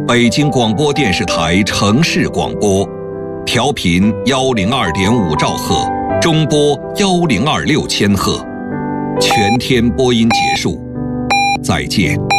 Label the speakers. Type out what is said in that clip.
Speaker 1: 北京广播电视台城市广播，调频102.5兆赫，中波1026千赫，全天播音结束，再见。